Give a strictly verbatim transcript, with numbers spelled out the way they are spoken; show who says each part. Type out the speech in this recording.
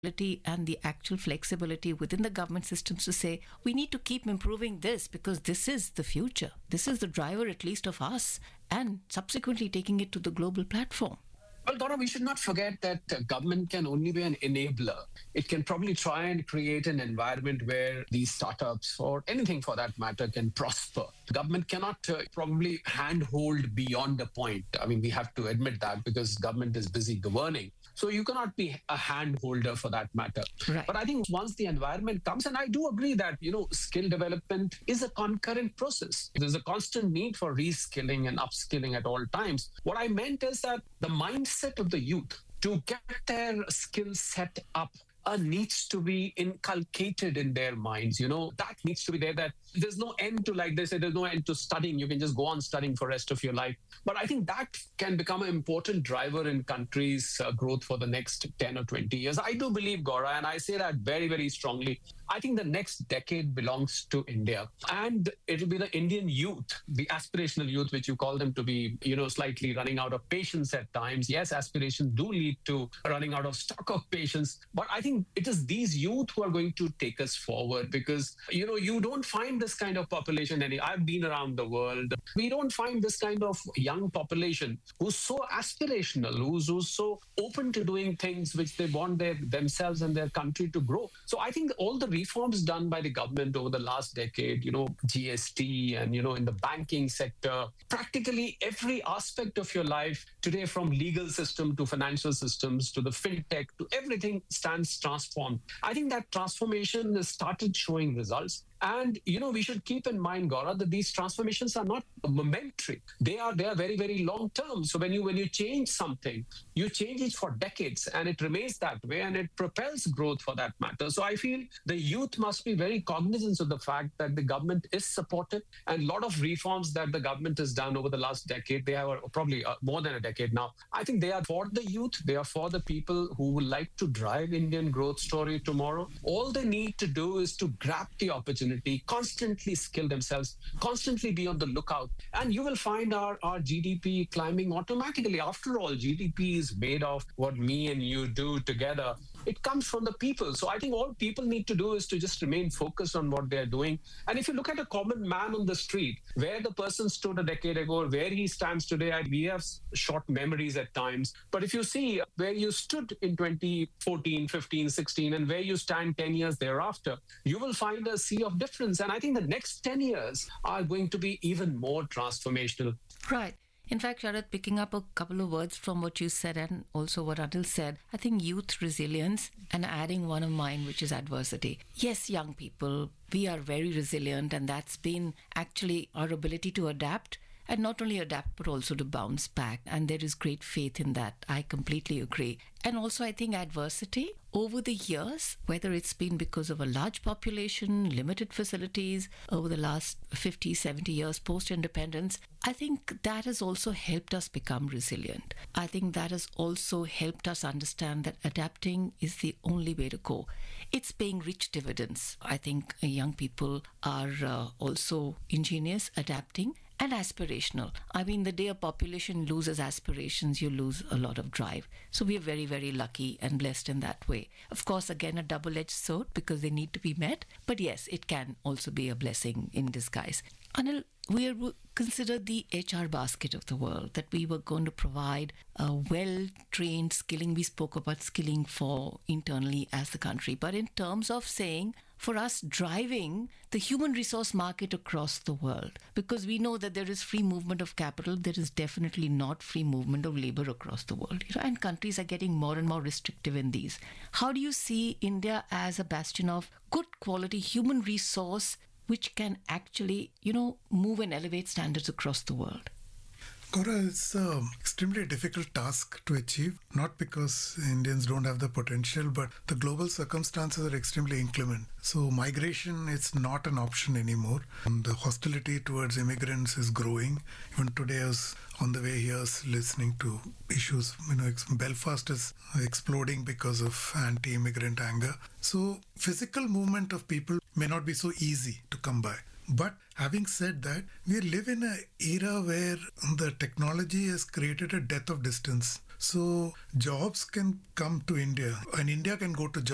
Speaker 1: and the actual flexibility within the government systems to say, we need to keep improving this because this is the future. This is the driver, at least, of us, and subsequently taking it to the global platform.
Speaker 2: Well, Gaurav, we should not forget that uh, government can only be an enabler. It can probably try and create an environment where these startups, or anything for that matter, can prosper. Government cannot uh, probably handhold beyond a point. I mean, we have to admit that because government is busy governing. So you cannot be a hand holder for that matter.
Speaker 1: Right.
Speaker 2: But I think once the environment comes, and I do agree that, you know, skill development is a concurrent process. There's a constant need for reskilling and upskilling at all times. What I meant is that the mindset of the youth to get their skill set up uh, needs to be inculcated in their minds. You know, that needs to be there, that there's no end to, like they say, there's no end to studying. You can just go on studying for the rest of your life. But I think that can become an important driver in countries' uh, growth for the next ten or twenty years. I do believe, Gaurav, and I say that very, very strongly, I think the next decade belongs to India. And it'll be the Indian youth, the aspirational youth, which you call them to be, you know, slightly running out of patience at times. Yes, aspirations do lead to running out of stock of patience. But I think it is these youth who are going to take us forward because, you know, you don't find this kind of population. Any, I've been around the world. We don't find this kind of young population who's so aspirational, who's, who's so open to doing things which they want their, themselves and their country to grow. So I think all the reforms done by the government over the last decade, you know, G S T and, you know, in the banking sector, practically every aspect of your life today, from legal system to financial systems to the fintech to everything, stands transformed. I think that transformation has started showing results. And, you know, we should keep in mind, Gaurav, that these transformations are not momentary. They are they are very, very long term. So when you when you change something, you change it for decades and it remains that way and it propels growth for that matter. So I feel the youth must be very cognizant of the fact that the government is supportive, and a lot of reforms that the government has done over the last decade, they have probably uh, more than a decade now. I think they are for the youth. They are for the people who would like to drive Indian growth story tomorrow. All they need to do is to grab the opportunity, constantly skill themselves, constantly be on the lookout, and you will find our, our G D P climbing automatically. After all, G D P is made of what me and you do together. It comes from the people. So I think all people need to do is to just remain focused on what they're doing. And if you look at a common man on the street, where the person stood a decade ago, where he stands today, we have short memories at times. But if you see where you stood in twenty fourteen, fifteen, sixteen, and where you stand ten years thereafter, you will find a sea of difference. And I think the next ten years are going to be even more transformational.
Speaker 1: Right. In fact, Sharad, picking up a couple of words from what you said and also what Anil said, I think youth resilience, and adding one of mine, which is adversity. Yes, young people, we are very resilient, and that's been actually our ability to adapt. And not only adapt, but also to bounce back. And there is great faith in that. I completely agree. And also, I think adversity over the years, whether it's been because of a large population, limited facilities, over the last fifty, seventy years post-independence, I think that has also helped us become resilient. I think that has also helped us understand that adapting is the only way to go. It's paying rich dividends. I think young people are uh, also ingenious, adapting, and aspirational. I mean, the day a population loses aspirations, you lose a lot of drive. So we are very, very lucky and blessed in that way. Of course, again, a double-edged sword because they need to be met. But yes, it can also be a blessing in disguise. Anil, we are considered the H R basket of the world, that we were going to provide a well-trained skilling. We spoke about skilling for internally as the country. But in terms of saying, for us driving the human resource market across the world, because we know that there is free movement of capital, there is definitely not free movement of labor across the world. You know, and countries are getting more and more restrictive in these. How do you see India as a bastion of good quality human resource which can actually, you know, move and elevate standards across the world?
Speaker 3: Gaurav, it's an extremely difficult task to achieve, not because Indians don't have the potential, but the global circumstances are extremely inclement. So migration is not an option anymore. And the hostility towards immigrants is growing. Even today I was on the way here listening to issues, you know, Belfast is exploding because of anti-immigrant anger. So physical movement of people may not be so easy to come by. But having said that, we live in an era where the technology has created a death of distance. So jobs can come to India and India can go to jobs.